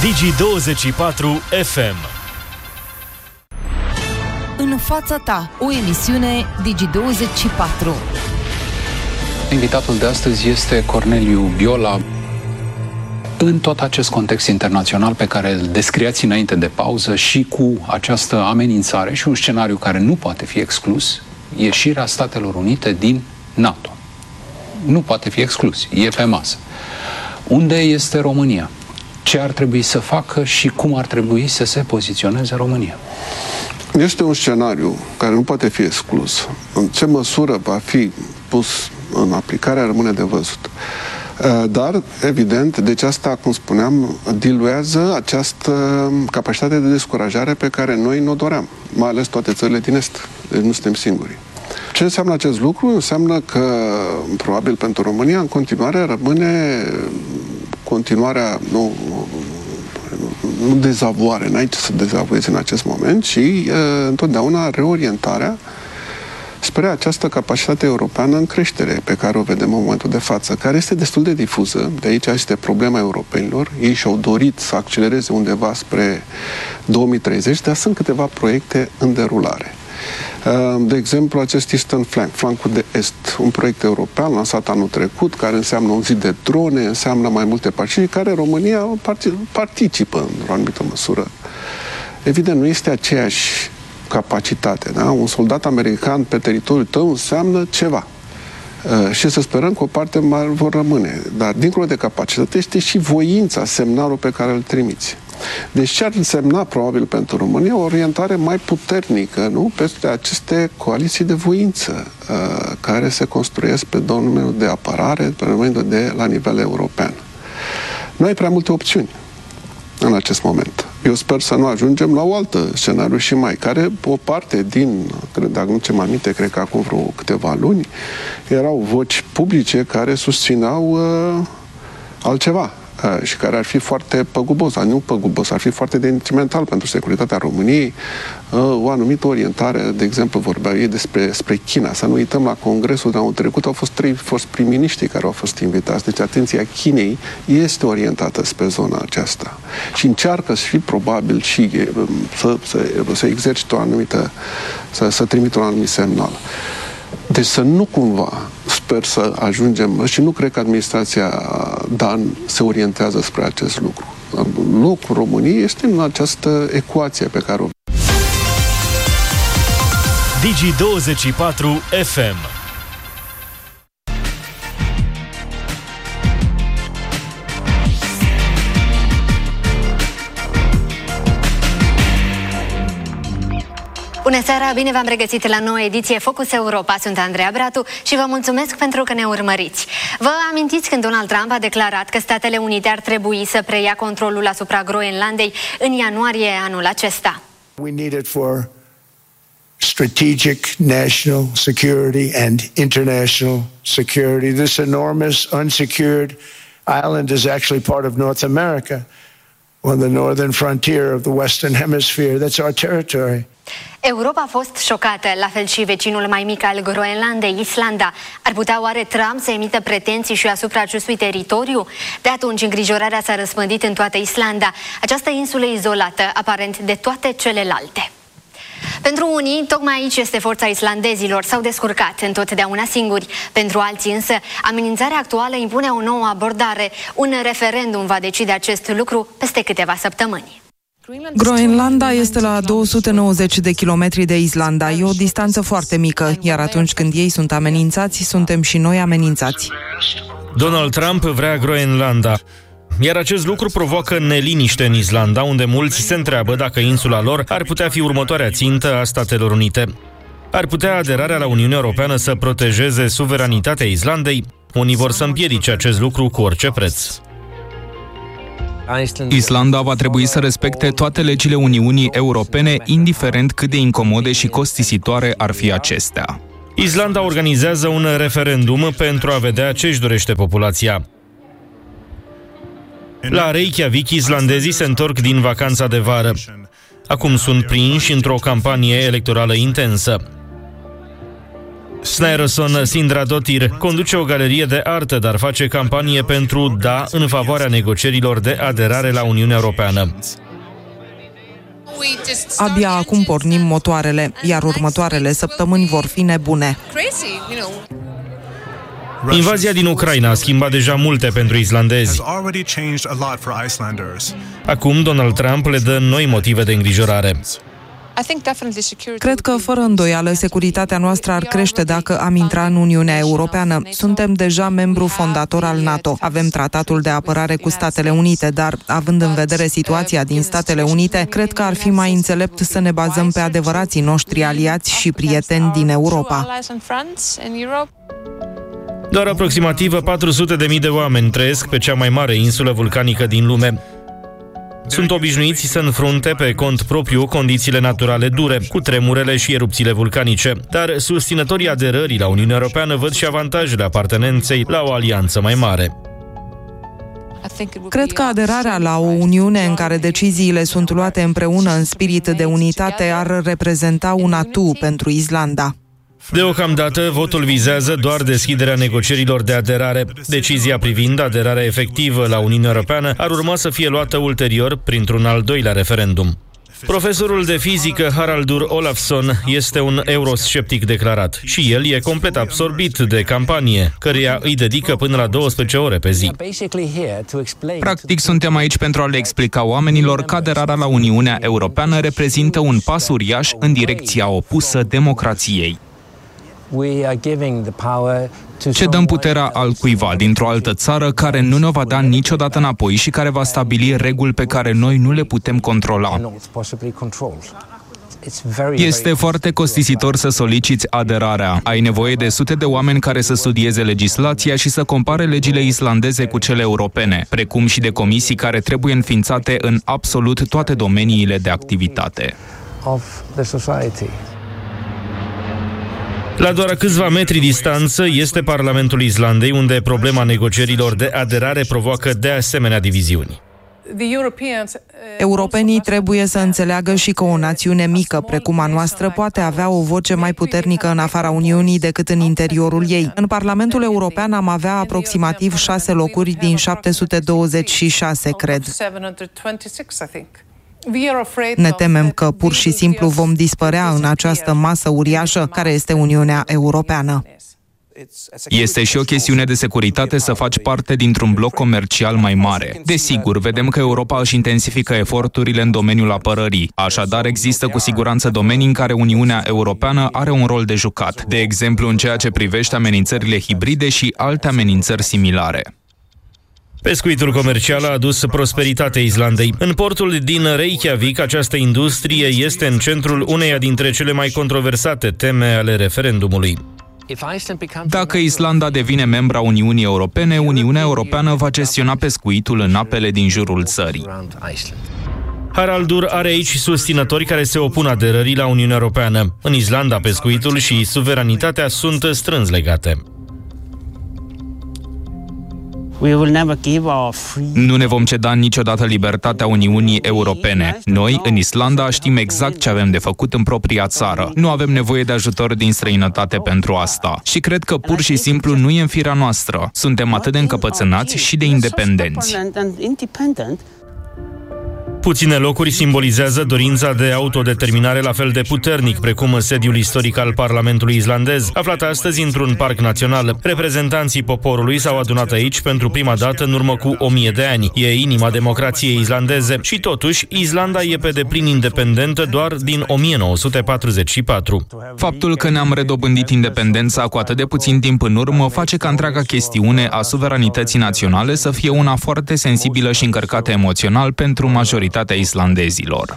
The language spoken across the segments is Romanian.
Digi24 FM. În fața ta, o emisiune Digi24. Invitatul de astăzi este Corneliu Biola. În tot acest context internațional pe care îl descriați înainte de pauză și cu această amenințare și un scenariu care nu poate fi exclus, ieșirea Statelor Unite din NATO. Nu poate fi exclus, e pe masă. Unde este România? Ce ar trebui să facă și cum ar trebui să se poziționeze România? Este un scenariu care nu poate fi exclus. În ce măsură va fi pus în aplicare rămâne de văzut. Dar, evident, deci asta, cum spuneam, diluează această capacitate de descurajare pe care noi ne-o doream, mai ales toate țările din Est. Deci nu suntem singuri. Ce înseamnă acest lucru? Înseamnă că, probabil pentru România, în continuare rămâne continuarea, nu dezavoare, n-ai ce să dezavoiezi în acest moment, și întotdeauna reorientarea spre această capacitate europeană în creștere pe care o vedem în momentul de față, care este destul de difuză. De aici este problema europenilor. Ei și-au dorit să accelereze undeva spre 2030, dar sunt câteva proiecte în derulare. De exemplu, acest Eastern Flank, flancul de est, un proiect european lansat anul trecut, care înseamnă un zid de drone, înseamnă mai multe partide, care România participă într-o anumită măsură. Evident, nu este aceeași capacitate, da? Un soldat american pe teritoriul tău înseamnă ceva. Și să sperăm că o parte mai vor rămâne. Dar, dincolo de capacitate, este și voința, semnalul pe care îl trimiți. Deci ce ar însemna, probabil, pentru România, o orientare mai puternică, nu? Peste aceste coaliții de voință care se construiesc pe domeniul de apărare, pe domeniul de la nivel european. Nu ai prea multe opțiuni în acest moment. Eu sper să nu ajungem la o altă scenariu și mai, care o parte din, dacă nu ce mai aminte, cred că acum vreo câteva luni, erau voci publice care susțineau altceva și care ar fi foarte păgubos, nu păgubos, ar fi foarte detrimental pentru securitatea României, o anumită orientare, de exemplu, vorbeau ei despre China. Să nu uităm, la congresul de anul trecut au fost 3 foști prim-miniștri care au fost invitați. Deci atenția Chinei este orientată spre zona aceasta și încearcă și probabil și să exercite o anumită, să trimită un anumit semnal. Deci să nu cumva, sper să ajungem, și nu cred că administrația Dan se orientează spre acest lucru. Locul României este în această ecuație pe care o... Digi24 FM. Bună seara, bine v-am regăsit la noua ediție Focus Europa. Sunt Andreea Bratu și vă mulțumesc pentru că ne urmăriți. Vă amintiți când Donald Trump a declarat că Statele Unite ar trebui să preia controlul asupra Groenlandei în ianuarie anul acesta? We need it for strategic national security and international security. This enormous unsecured island is actually part of North America, on the northern frontier of the Western Hemisphere. That's our territory. Europa a fost șocată, la fel și vecinul mai mic al Groenlandei, Islanda. Ar putea oare Trump să emită pretenții și asupra acestui teritoriu? De atunci, îngrijorarea s-a răspândit în toată Islanda, această insulă izolată, aparent de toate celelalte. Pentru unii, tocmai aici este forța islandezilor, s-au descurcat întotdeauna singuri. Pentru alții însă, amenințarea actuală impune o nouă abordare. Un referendum va decide acest lucru peste câteva săptămâni. Groenlanda este la 290 de kilometri de Islanda. E o distanță foarte mică, iar atunci când ei sunt amenințați, suntem și noi amenințați. Donald Trump vrea Groenlanda, iar acest lucru provoacă neliniște în Islanda, unde mulți se întreabă dacă insula lor ar putea fi următoarea țintă a Statelor Unite. Ar putea aderarea la Uniunea Europeană să protejeze suveranitatea Islandei? Unii vor să împiedice acest lucru cu orice preț. Islanda va trebui să respecte toate legile Uniunii Europene, indiferent cât de incomode și costisitoare ar fi acestea. Islanda organizează un referendum pentru a vedea ce își dorește populația. La Reykjavik, islandezii se întorc din vacanța de vară. Acum sunt prinși într-o campanie electorală intensă. Snairoson Sindradotir conduce o galerie de artă, dar face campanie pentru da în favoarea negocierilor de aderare la Uniunea Europeană. Abia acum pornim motoarele, iar următoarele săptămâni vor fi nebune. Invazia din Ucraina a schimbat deja multe pentru islandezi. Acum Donald Trump le dă noi motive de îngrijorare. Cred că, fără îndoială, securitatea noastră ar crește dacă am intra în Uniunea Europeană. Suntem deja membru fondator al NATO. Avem tratatul de apărare cu Statele Unite, dar, având în vedere situația din Statele Unite, cred că ar fi mai înțelept să ne bazăm pe adevărații noștri aliați și prieteni din Europa. Doar aproximativ 400.000 de oameni trăiesc pe cea mai mare insulă vulcanică din lume. Sunt obișnuiți să înfrunte pe cont propriu condițiile naturale dure, cu tremurele și erupțiile vulcanice, dar susținătorii aderării la Uniunea Europeană văd și avantajele apartenenței la o alianță mai mare. Cred că aderarea la o Uniune în care deciziile sunt luate împreună în spirit de unitate ar reprezenta un atu pentru Islanda. Deocamdată, votul vizează doar deschiderea negocierilor de aderare. Decizia privind aderarea efectivă la Uniunea Europeană ar urma să fie luată ulterior printr-un al doilea referendum. Profesorul de fizică Haraldur Olafsson este un eurosceptic declarat și el e complet absorbit de campanie, căreia îi dedică până la 12 ore pe zi. Practic, suntem aici pentru a le explica oamenilor că aderarea la Uniunea Europeană reprezintă un pas uriaș în direcția opusă democrației. Cedăm puterea altcuiva dintr-o altă țară care nu ne va da niciodată înapoi și care va stabili reguli pe care noi nu le putem controla. Este foarte costisitor să soliciți aderarea. Ai nevoie de sute de oameni care să studieze legislația și să compare legile islandeze cu cele europene, precum și de comisii care trebuie înființate în absolut toate domeniile de activitate. La doar câțiva metri distanță este Parlamentul Islandei, unde problema negocierilor de aderare provoacă de asemenea diviziuni. Europenii trebuie să înțeleagă și că o națiune mică, precum a noastră, poate avea o voce mai puternică în afara Uniunii decât în interiorul ei. În Parlamentul European am avea aproximativ 6 locuri din 726, cred. Ne temem că pur și simplu vom dispărea în această masă uriașă care este Uniunea Europeană. Este și o chestiune de securitate să faci parte dintr-un bloc comercial mai mare. Desigur, vedem că Europa își intensifică eforturile în domeniul apărării. Așadar, există cu siguranță domenii în care Uniunea Europeană are un rol de jucat, de exemplu în ceea ce privește amenințările hibride și alte amenințări similare. Pescuitul comercial a adus prosperitate Islandei. În portul din Reykjavik, această industrie este în centrul uneia dintre cele mai controversate teme ale referendumului. Dacă Islanda devine membra Uniunii Europene, Uniunea Europeană va gestiona pescuitul în apele din jurul țării. Haraldur are aici susținători care se opun aderării la Uniunea Europeană. În Islanda, pescuitul și suveranitatea sunt strâns legate. Nu ne vom ceda niciodată libertatea Uniunii Europene. Noi, în Islanda, știm exact ce avem de făcut în propria țară. Nu avem nevoie de ajutor din străinătate pentru asta. Și cred că pur și simplu nu e în firea noastră. Suntem atât de încăpățânați și de independenți. Puține locuri simbolizează dorința de autodeterminare la fel de puternic precum sediul istoric al Parlamentului islandez, aflat astăzi într-un parc național. Reprezentanții poporului s-au adunat aici pentru prima dată în urmă cu 1000 de ani. E inima democrației islandeze și totuși Islanda e pe deplin independentă doar din 1944. Faptul că ne-am redobândit independența cu atât de puțin timp în urmă face ca întreaga chestiune a suveranității naționale să fie una foarte sensibilă și încărcată emoțional pentru majoritatea islandezilor.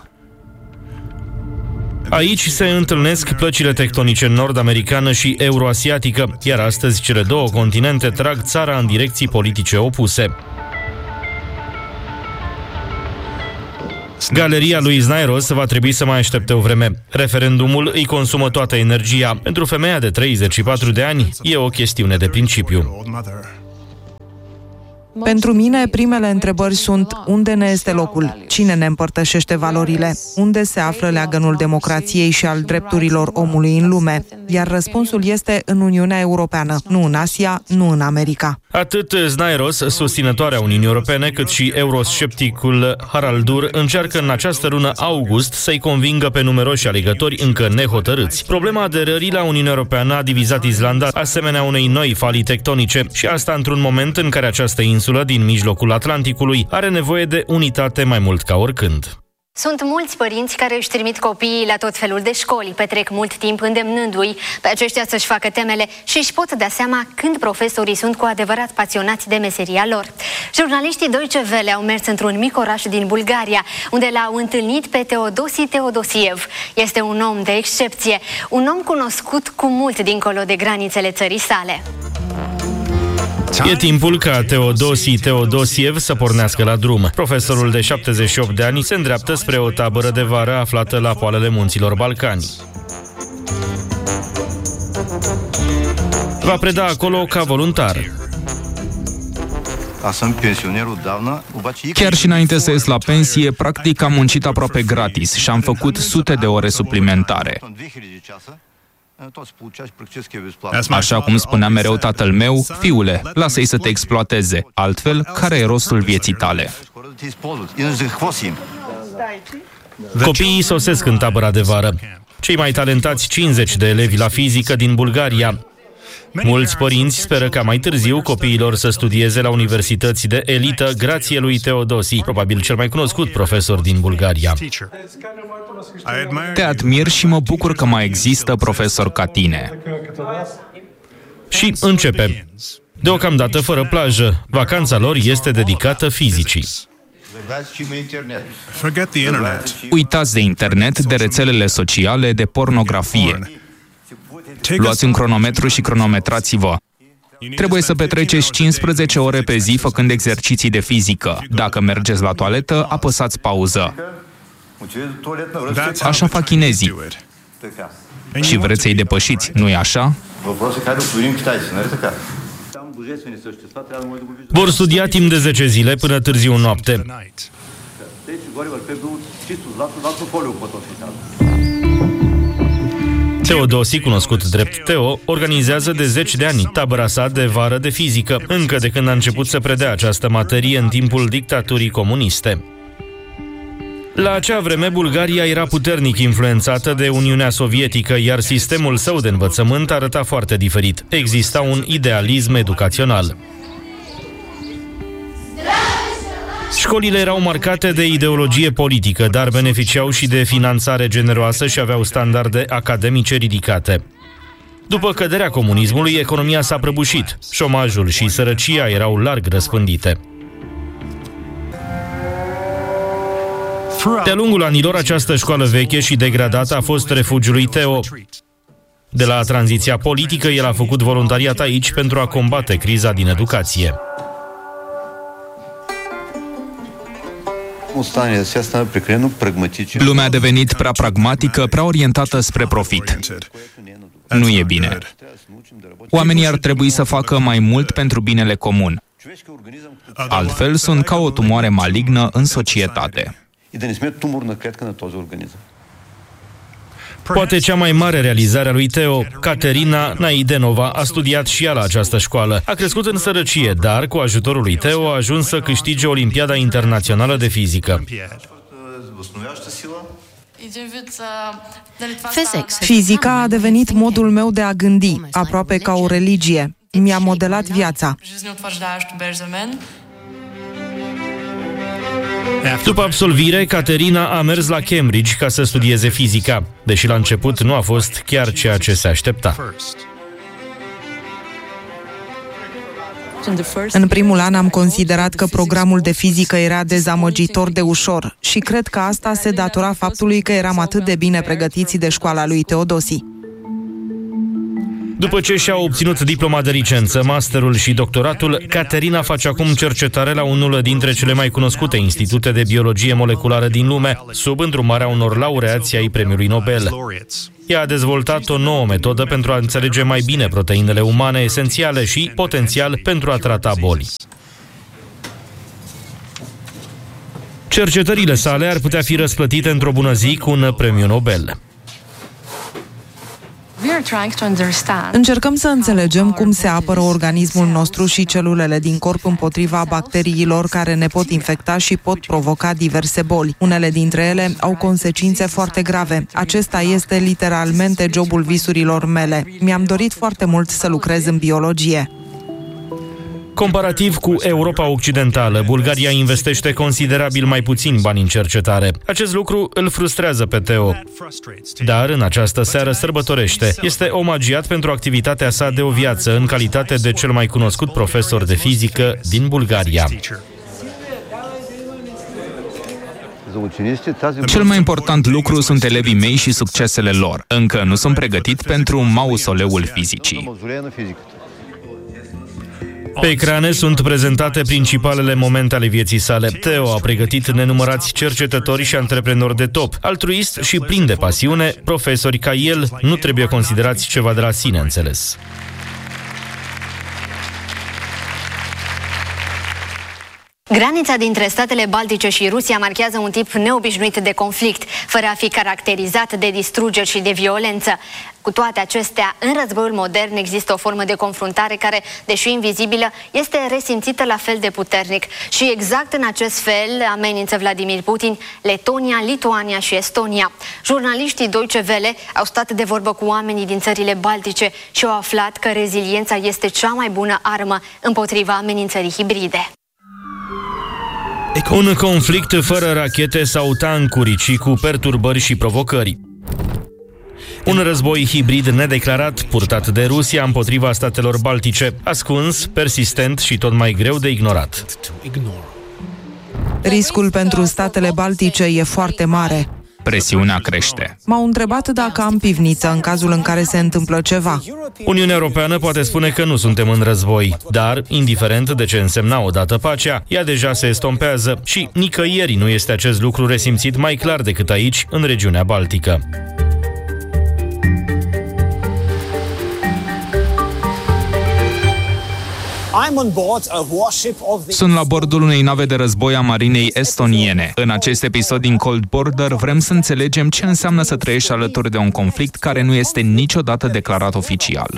Aici se întâlnesc plăcile tectonice nord-americană și euroasiatică, iar astăzi cele două continente trag țara în direcții politice opuse. Galeria lui Snairos va trebui să mai aștepte o vreme. Referendumul îi consumă toată energia. Pentru femeia de 34 de ani e o chestiune de principiu. Pentru mine, primele întrebări sunt: unde ne este locul? Cine ne împărtășește valorile? Unde se află leagănul democrației și al drepturilor omului în lume? Iar răspunsul este în Uniunea Europeană, nu în Asia, nu în America. Atât Znairos, susținătoarea Uniunii Europene, cât și euroscepticul Haraldur încearcă în această lună august să-i convingă pe numeroși alegători încă nehotărâți. Problema aderării la Uniunea Europeană a divizat Islanda asemenea unei noi falii tectonice și asta într-un moment în care această insulă din mijlocul Atlanticului are nevoie de unitate mai mult ca oricând. Sunt mulți părinți care își trimit copiii la tot felul de școli, petrec mult timp îndemnându-i pe aceștia să-și facă temele și își pot da seama când profesorii sunt cu adevărat pasionați de meseria lor. Jurnaliștii Deutsche Welle au mers într-un mic oraș din Bulgaria, unde l-au întâlnit pe Teodosi Teodosiev. Este un om de excepție, un om cunoscut cu mult dincolo de granițele țării sale. E timpul ca Teodosi Teodosiev să pornească la drum. Profesorul de 78 de ani se îndreaptă spre o tabără de vară aflată la poalele munților Balcani. Va preda acolo ca voluntar. Chiar și înainte să ies la pensie, practic am muncit aproape gratis și am făcut sute de ore suplimentare. Așa cum spunea mereu tatăl meu: fiule, lasă-i să te exploateze, altfel, care e rostul vieții tale? Copiii sosesc în tabăra de vară. Cei mai talentați 50 de elevi la fizică din Bulgaria. Mulți părinți speră ca mai târziu copiilor să studieze la universități de elită grație lui Teodosi, probabil cel mai cunoscut profesor din Bulgaria. Te admir și mă bucur că mai există profesori ca tine. Și începe. Deocamdată fără plajă, vacanța lor este dedicată fizicii. Uitați de internet, de rețelele sociale, de pornografie. Luați un cronometru și cronometrați-vă. Trebuie să petreceți 15 ore pe zi făcând exerciții de fizică. Dacă mergeți la toaletă, apăsați pauză. Așa fac chinezii. Și vreți să-i depășiți, nu-i așa? Vor studia timp de 10 zile până târziu noapte. Teodosi, cunoscut drept Teo, organizează de 10 de ani tabăra sa de vară de fizică, încă de când a început să predea această materie în timpul dictaturii comuniste. La acea vreme, Bulgaria era puternic influențată de Uniunea Sovietică, iar sistemul său de învățământ arăta foarte diferit. Exista un idealism educațional. Școlile erau marcate de ideologie politică, dar beneficiau și de finanțare generoasă și aveau standarde academice ridicate. După căderea comunismului, economia s-a prăbușit. Șomajul și sărăcia erau larg răspândite. De-a lungul anilor, această școală veche și degradată a fost refugiul lui Teo. De la tranziția politică, el a făcut voluntariat aici pentru a combate criza din educație. Lumea a devenit prea pragmatică, prea orientată spre profit. Nu e bine. Oamenii ar trebui să facă mai mult pentru binele comun. Altfel, sunt ca o tumoare malignă în societate. Poate cea mai mare realizare a lui Teo, Caterina Naidenova, a studiat și ea la această școală. A crescut în sărăcie, dar cu ajutorul lui Teo a ajuns să câștige Olimpiada Internațională de Fizică. Fizica a devenit modul meu de a gândi, aproape ca o religie. Mi-a modelat viața. După absolvire, Caterina a mers la Cambridge ca să studieze fizica, deși la început nu a fost chiar ceea ce se aștepta. În primul an am considerat că programul de fizică era dezamăgitor de ușor și cred că asta se datora faptului că eram atât de bine pregătiți de școala lui Teodosi. După ce și-a obținut diploma de licență, masterul și doctoratul, Caterina face acum cercetare la unul dintre cele mai cunoscute institute de biologie moleculară din lume, sub îndrumarea unor laureați ai premiului Nobel. Ea a dezvoltat o nouă metodă pentru a înțelege mai bine proteinele umane esențiale și, potențial, pentru a trata boli. Cercetările sale ar putea fi răsplătite într-o bună zi cu un premiu Nobel. Încercăm să înțelegem cum se apără organismul nostru și celulele din corp împotriva bacteriilor care ne pot infecta și pot provoca diverse boli. Unele dintre ele au consecințe foarte grave. Acesta este literalmente jobul visurilor mele. Mi-am dorit foarte mult să lucrez în biologie. Comparativ cu Europa Occidentală, Bulgaria investește considerabil mai puțin bani în cercetare. Acest lucru îl frustrează pe Teo. Dar în această seară sărbătorește. Este omagiat pentru activitatea sa de o viață în calitate de cel mai cunoscut profesor de fizică din Bulgaria. Cel mai important lucru sunt elevii mei și succesele lor. Încă nu sunt pregătit pentru mausoleul fizicii. Pe ecrane sunt prezentate principalele momente ale vieții sale. Teo a pregătit nenumărați cercetători și antreprenori de top. Altruist și plin de pasiune, profesori ca el nu trebuie considerați ceva de la sine înțeles. Granița dintre statele Baltice și Rusia marchează un tip neobișnuit de conflict, fără a fi caracterizat de distrugeri și de violență. Cu toate acestea, în războiul modern există o formă de confruntare care, deși invizibilă, este resimțită la fel de puternic. Și exact în acest fel amenință Vladimir Putin Letonia, Lituania și Estonia. Jurnaliștii Deutsche Welle au stat de vorbă cu oamenii din țările Baltice și au aflat că reziliența este cea mai bună armă împotriva amenințării hibride. Un conflict fără rachete sau tancuri, ci cu perturbări și provocări. Un război hibrid nedeclarat, purtat de Rusia împotriva statelor baltice, ascuns, persistent și tot mai greu de ignorat. Riscul pentru statele baltice e foarte mare. Presiunea crește. M-au întrebat dacă am pivniță în cazul în care se întâmplă ceva. Uniunea Europeană poate spune că nu suntem în război, dar, indiferent de ce însemna odată pacea, ea deja se estompează și nicăieri nu este acest lucru resimțit mai clar decât aici, în regiunea Baltică. Sunt la bordul unei nave de război a marinei estoniene. În acest episod din Cold Border vrem să înțelegem ce înseamnă să trăiești alături de un conflict care nu este niciodată declarat oficial.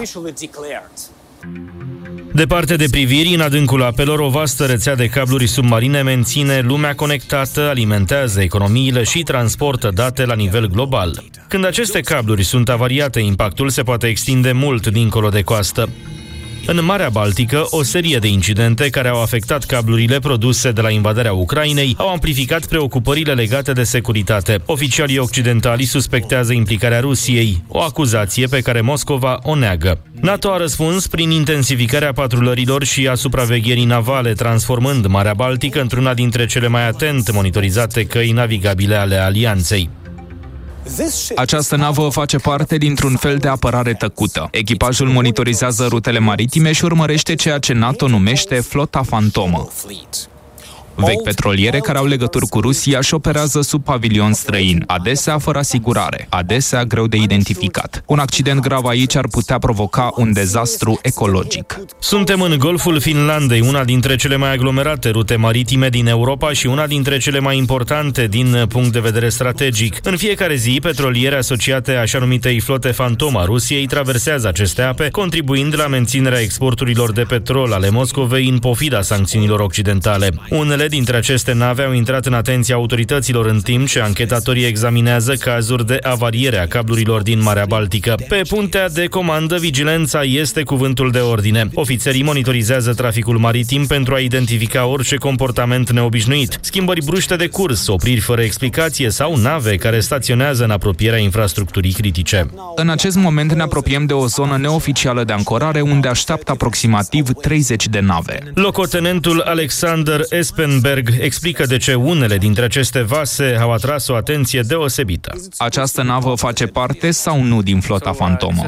Departe de priviri, în adâncul apelor, o vastă rețea de cabluri submarine menține lumea conectată, alimentează economiile și transportă date la nivel global. Când aceste cabluri sunt avariate, impactul se poate extinde mult dincolo de coastă. În Marea Baltică, o serie de incidente care au afectat cablurile produse de la invadarea Ucrainei au amplificat preocupările legate de securitate. Oficialii occidentali suspectează implicarea Rusiei, o acuzație pe care Moscova o neagă. NATO a răspuns prin intensificarea patrulărilor și a supravegherii navale, transformând Marea Baltică într-una dintre cele mai atent monitorizate căi navigabile ale alianței. Această navă face parte dintr-un fel de apărare tăcută. Echipajul monitorizează rutele maritime și urmărește ceea ce NATO numește flota fantomă. Vechi petroliere care au legături cu Rusia și operează sub pavilion străin, adesea fără asigurare, adesea greu de identificat. Un accident grav aici ar putea provoca un dezastru ecologic. Suntem în Golful Finlandei, una dintre cele mai aglomerate rute maritime din Europa și una dintre cele mai importante din punct de vedere strategic. În fiecare zi, petroliere asociate așa numitei flote fantoma Rusiei traversează aceste ape, contribuind la menținerea exporturilor de petrol ale Moscovei în pofida sancțiunilor occidentale. Unele dintre aceste nave au intrat în atenția autorităților în timp ce anchetatorii examinează cazuri de avariere a cablurilor din Marea Baltică. Pe puntea de comandă, vigilența este cuvântul de ordine. Ofițerii monitorizează traficul maritim pentru a identifica orice comportament neobișnuit, schimbări bruște de curs, opriri fără explicație sau nave care staționează în apropierea infrastructurii critice. În acest moment ne apropiem de o zonă neoficială de ancorare unde așteaptă aproximativ 30 de nave. Locotenentul Alexander Espenberg explică de ce unele dintre aceste vase au atras o atenție deosebită. Această navă face parte sau nu din flota fantomă?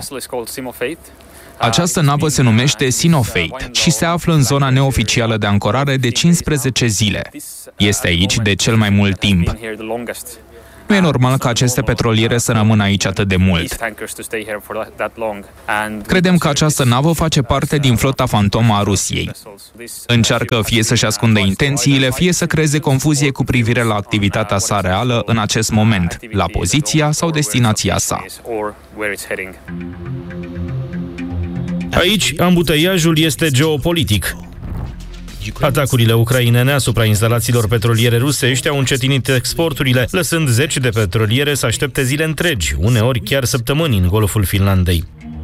Această navă se numește Sinofate și se află în zona neoficială de ancorare de 15 zile. Este aici de cel mai mult timp. Nu e normal ca aceste petroliere să rămână aici atât de mult. Credem că această navă face parte din flota fantomă a Rusiei. Încearcă fie să-și ascundă intențiile, fie să creeze confuzie cu privire la activitatea sa reală în acest moment, la poziția sau destinația sa. Aici, ambuteiajul este geopolitic. Atacurile ucrainene asupra instalațiilor petroliere rusești au încetinit exporturile, lăsând zeci de petroliere să aștepte zile întregi, uneori chiar săptămâni în Golful Finlandei.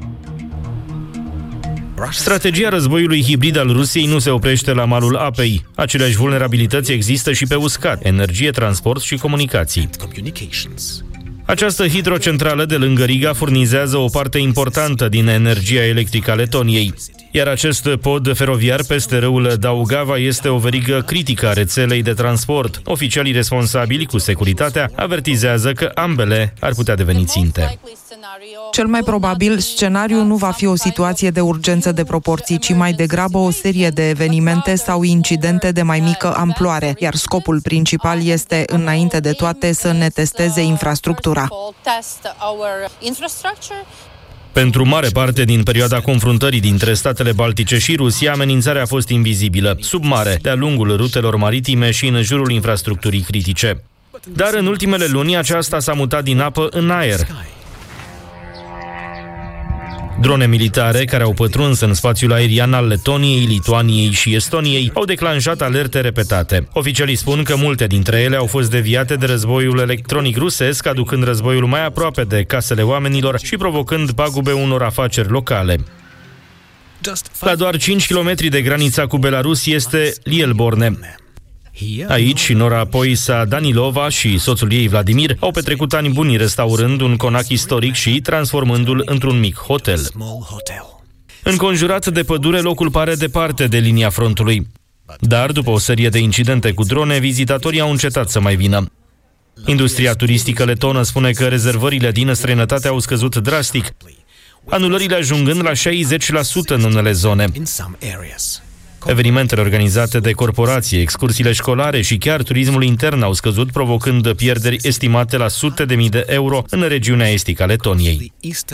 Strategia războiului hibrid al Rusiei nu se oprește la malul apei. Aceleași vulnerabilități există și pe uscat, energie, transport și comunicații. Această hidrocentrală de lângă Riga furnizează o parte importantă din energia electrică a Letoniei, iar acest pod feroviar peste râul Daugava este o verigă critică a rețelei de transport. Oficialii responsabili cu securitatea avertizează că ambele ar putea deveni ținte. Cel mai probabil, scenariul nu va fi o situație de urgență de proporții, ci mai degrabă o serie de evenimente sau incidente de mai mică amploare, iar scopul principal este, înainte de toate, să ne testeze infrastructura. Pentru mare parte din perioada confruntării dintre statele Baltice și Rusia, amenințarea a fost invizibilă, sub mare, de-a lungul rutelor maritime și în jurul infrastructurii critice. Dar în ultimele luni aceasta s-a mutat din apă în aer. Drone militare care au pătruns în spațiul aerian al Letoniei, Lituaniei și Estoniei au declanșat alerte repetate. Oficialii spun că multe dintre ele au fost deviate de războiul electronic rusesc, aducând războiul mai aproape de casele oamenilor și provocând pagube unor afaceri locale. La doar 5 km de granița cu Belarus este Lielborne. Aici, Nora Poisa Danilova și soțul ei Vladimir au petrecut ani buni restaurând un conac istoric și transformându-l într-un mic hotel. Înconjurat de pădure, locul pare departe de linia frontului. Dar, după o serie de incidente cu drone, vizitatorii au încetat să mai vină. Industria turistică letonă spune că rezervările din străinătate au scăzut drastic, anulările ajungând la 60% în unele zone. Evenimentele organizate de corporații, excursiile școlare și chiar turismul intern au scăzut, provocând pierderi estimate la sute de mii de euro în regiunea estică a Letoniei.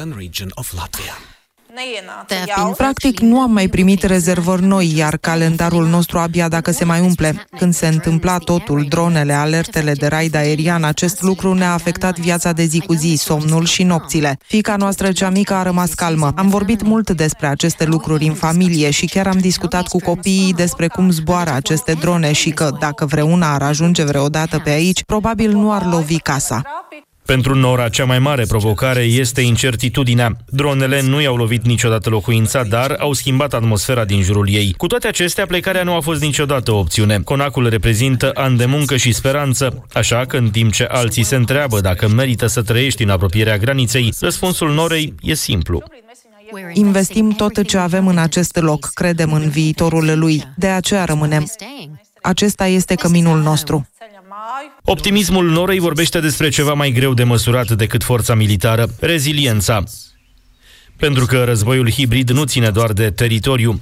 Practic, nu am mai primit rezervări noi, iar calendarul nostru abia dacă se mai umple. Când se întâmpla totul, dronele, alertele de raid aerian, acest lucru ne-a afectat viața de zi cu zi, somnul și nopțile. Fiica noastră cea mică a rămas calmă. Am vorbit mult despre aceste lucruri în familie și chiar am discutat cu copiii despre cum zboară aceste drone și că, dacă vreuna ar ajunge vreodată pe aici, probabil nu ar lovi casa. Pentru Nora, cea mai mare provocare este incertitudinea. Dronele nu i-au lovit niciodată locuința, dar au schimbat atmosfera din jurul ei. Cu toate acestea, plecarea nu a fost niciodată o opțiune. Conacul reprezintă ani de muncă și speranță, așa că în timp ce alții se întreabă dacă merită să trăiești în apropierea graniței, răspunsul Norei e simplu. Investim tot ce avem în acest loc, credem în viitorul lui, de aceea rămânem. Acesta este căminul nostru. Optimismul Norei vorbește despre ceva mai greu de măsurat decât forța militară, reziliența. Pentru că războiul hibrid nu ține doar de teritoriu.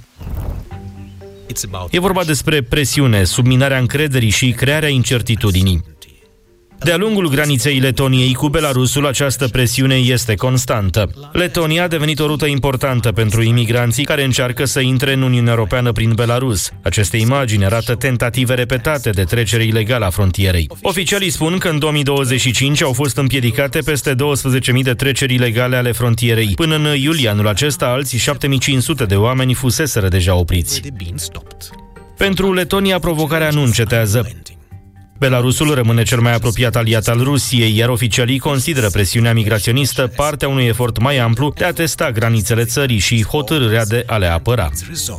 E vorba despre presiune, subminarea încrederii și crearea incertitudinii. De-a lungul graniței Letoniei cu Belarusul, această presiune este constantă. Letonia a devenit o rută importantă pentru imigranții care încearcă să intre în Uniunea Europeană prin Belarus. Aceste imagini arată tentative repetate de trecere ilegală a frontierei. Oficialii spun că în 2025 au fost împiedicate peste 12.000 de treceri ilegale ale frontierei. Până în iulie anul acesta, alții 7.500 de oameni fuseseră deja opriți. Pentru Letonia, provocarea nu încetează. Belarusul rămâne cel mai apropiat aliat al Rusiei, iar oficialii consideră presiunea migraționistă partea unui efort mai amplu de a testa granițele țării și hotărârea de a le apăra.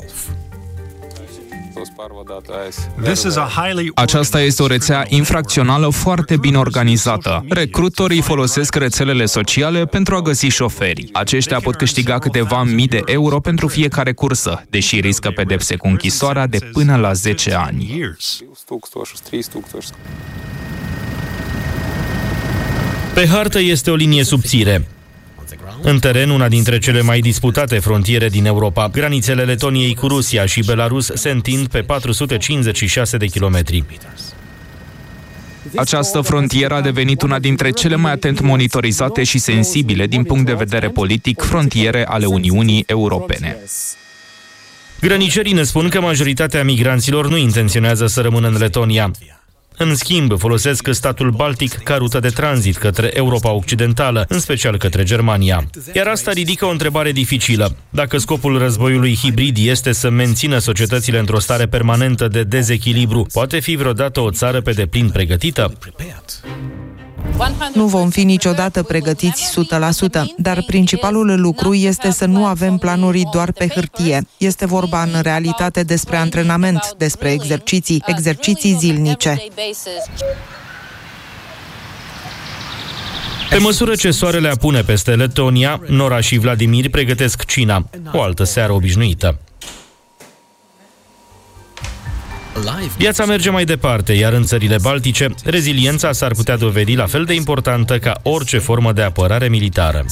Aceasta este o rețea infracțională foarte bine organizată. Recrutorii folosesc rețelele sociale pentru a găsi șoferi. Aceștia pot câștiga câteva mii de euro pentru fiecare cursă, deși riscă pedepse cu închisoarea de până la 10 ani. Pe hartă este o linie subțire. În teren, una dintre cele mai disputate frontiere din Europa. Granițele Letoniei cu Rusia și Belarus se întind pe 456 de kilometri. Această frontieră a devenit una dintre cele mai atent monitorizate și sensibile din punct de vedere politic frontiere ale Uniunii Europene. Grănicerii ne spun că majoritatea migranților nu intenționează să rămână în Letonia. În schimb, folosesc statul Baltic ca rută de tranzit către Europa Occidentală, în special către Germania. Iar asta ridică o întrebare dificilă. Dacă scopul războiului hibrid este să mențină societățile într-o stare permanentă de dezechilibru, poate fi vreodată o țară pe deplin pregătită? Nu vom fi niciodată pregătiți 100%, dar principalul lucru este să nu avem planuri doar pe hârtie. Este vorba în realitate despre antrenament, despre exerciții zilnice. Pe măsură ce soarele apune peste Letonia, Nora și Vladimir pregătesc cina, o altă seară obișnuită. Viața merge mai departe, iar în țările baltice, reziliența s-ar putea dovedi la fel de importantă ca orice formă de apărare militară.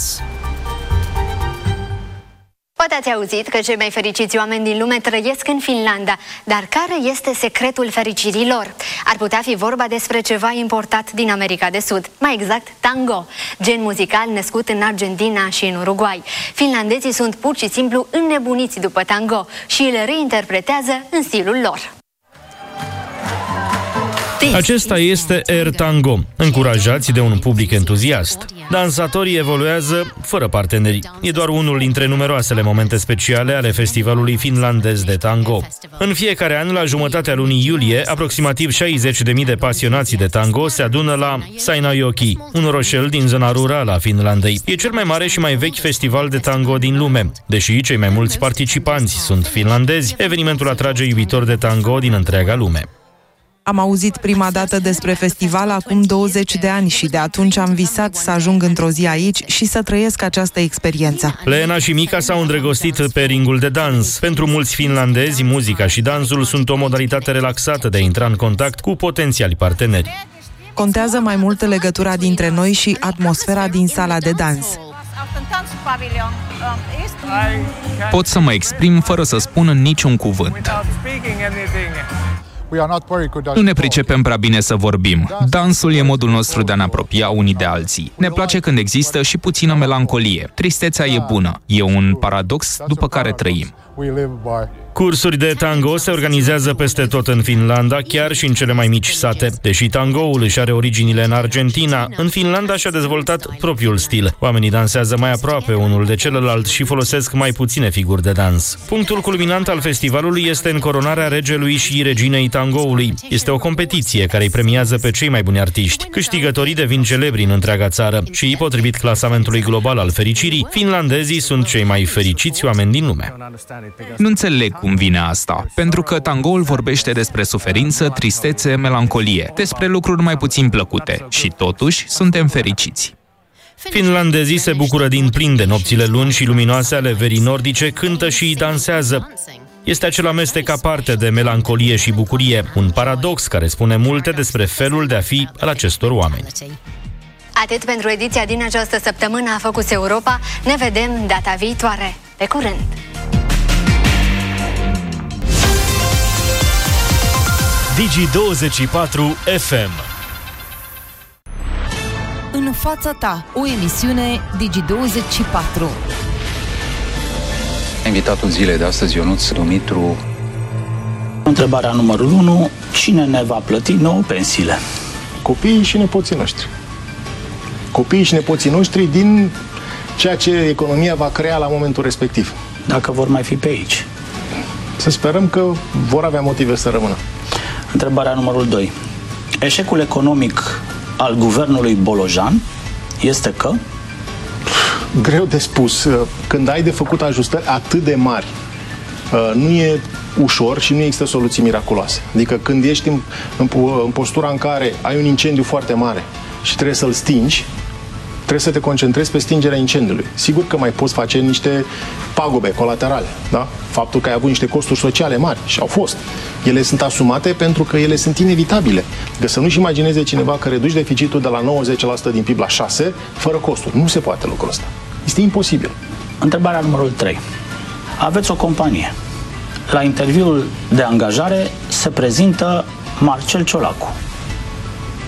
Poate ați auzit că cei mai fericiți oameni din lume trăiesc în Finlanda, dar care este secretul fericirii lor? Ar putea fi vorba despre ceva importat din America de Sud, mai exact tango, gen muzical născut în Argentina și în Uruguay. Finlandezii sunt pur și simplu înnebuniți după tango și îl reinterpretează în stilul lor. Acesta este Air Tango, încurajați de un public entuziast. Dansatorii evoluează fără parteneri. E doar unul dintre numeroasele momente speciale ale festivalului finlandez de tango. În fiecare an, la jumătatea lunii iulie, aproximativ 60.000 de pasionați de tango se adună la Seinäjoki, un orășel din zona rurală a Finlandei. E cel mai mare și mai vechi festival de tango din lume. Deși cei mai mulți participanți sunt finlandezi, evenimentul atrage iubitori de tango din întreaga lume. Am auzit prima dată despre festival acum 20 de ani și de atunci am visat să ajung într-o zi aici și să trăiesc această experiență. Leena și Mica s-au îndrăgostit pe ringul de dans. Pentru mulți finlandezi, muzica și dansul sunt o modalitate relaxată de a intra în contact cu potențiali parteneri. Contează mai mult legătura dintre noi și atmosfera din sala de dans. Pot să mă exprim fără să spun niciun cuvânt. Nu ne pricepem prea bine să vorbim. Dansul e modul nostru de a ne apropia unii de alții. Ne place când există și puțină melancolie. Tristețea e bună. E un paradox după care trăim. Cursuri de tango se organizează peste tot în Finlanda, chiar și în cele mai mici sate. Deși tangoul își are originile în Argentina, în Finlanda și-a dezvoltat propriul stil. Oamenii dansează mai aproape unul de celălalt și folosesc mai puține figuri de dans. Punctul culminant al festivalului este încoronarea regelui și reginei tangoului. Este o competiție care îi premiază pe cei mai buni artiști. Câștigătorii devin celebri în întreaga țară și, potrivit clasamentului global al fericirii, finlandezii sunt cei mai fericiți oameni din lume. Nu înțeleg cum vine asta, pentru că tangoul vorbește despre suferință, tristețe, melancolie, despre lucruri mai puțin plăcute și totuși suntem fericiți. Finlandezii se bucură din plin de nopțile lungi și luminoase ale verii nordice, cântă și dansează. Este acel amestec aparte de melancolie și bucurie, un paradox care spune multe despre felul de a fi al acestor oameni. Atât pentru ediția din această săptămână a Focus Europa. Ne vedem data viitoare. Pe curând! Digi24 FM. În fața ta, o emisiune Digi24. Invitatul zilei de astăzi, Ionuț Dumitru. Întrebarea numărul 1. Cine ne va plăti nouă pensiile? Copiii și nepoții noștri. Copiii și nepoții noștri din ceea ce economia va crea la momentul respectiv. Dacă vor mai fi pe aici. Să sperăm că vor avea motive să rămână. Întrebarea numărul 2. Eșecul economic al guvernului Bolojan este că? Greu de spus. Când ai de făcut ajustări atât de mari, nu e ușor și nu există soluții miraculoase. Adică când ești în postura în care ai un incendiu foarte mare și trebuie să-l stingi, trebuie să te concentrezi pe stingerea incendiului. Sigur că mai poți face niște pagube colaterale, da? Faptul că ai avut niște costuri sociale mari și au fost. Ele sunt asumate pentru că ele sunt inevitabile. Că să nu-și imagineze cineva că reduci deficitul de la 90% din PIB la 6% fără costuri. Nu se poate lucrul ăsta. Este imposibil. Întrebarea numărul 3. Aveți o companie. La interviul de angajare se prezintă Marcel Ciolacu.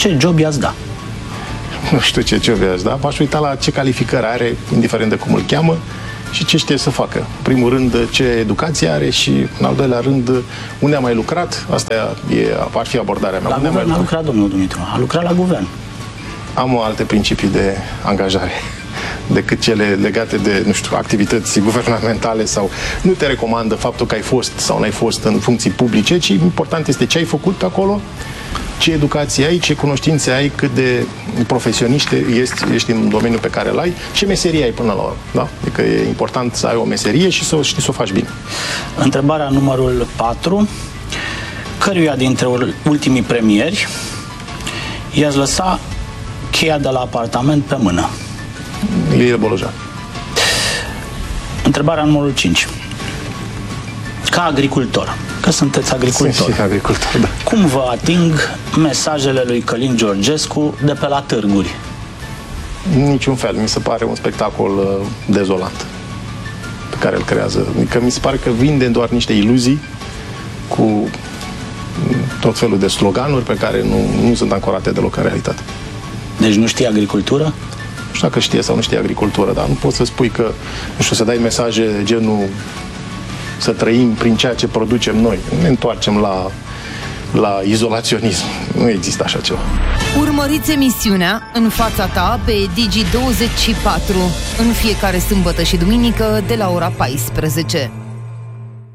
Ce job i-ați da? Nu știu ce job i-ați da. M-aș uita la ce calificări are, indiferent de cum îl cheamă, și ce știe să facă. În primul rând, ce educație are și, în al doilea rând, unde a mai lucrat. Asta ar fi abordarea mea. La guvern a lucrat, domnul Dumitru. A lucrat la guvern. Am alte principii de angajare decât cele legate de, nu știu, activități guvernamentale sau nu te recomandă faptul că ai fost sau n-ai fost în funcții publice, ci important este ce ai făcut acolo, ce educație ai, ce cunoștințe ai, cât de profesionist ești în domeniul pe care îl ai, ce meserie ai până la urmă. Da? Adică e important să ai o meserie și să știi să o faci bine. Întrebarea numărul 4. Căruia dintre ultimii premieri i-ați lăsa cheia de la apartament pe mână? Lilie Bolojan. Întrebarea numărul 5. Ca agricultor, că sunteți agricultor. Sunt și agricultor, da. Cum vă ating mesajele lui Călin Georgescu de pe la târguri? Niciun fel. Mi se pare un spectacol dezolant pe care îl creează. Adică mi se pare că vinde doar niște iluzii cu tot felul de sloganuri pe care nu sunt ancorate deloc în realitate. Deci nu știe agricultură? Nu știu dacă știe sau nu știe agricultură, dar nu poți să spui că, nu știu, să dai mesaje genul să trăim prin ceea ce producem noi. Ne întoarcem la izolaționism. Nu există așa ceva. Urmăriți emisiunea În fața ta pe Digi24 în fiecare sâmbătă și duminică de la ora 14.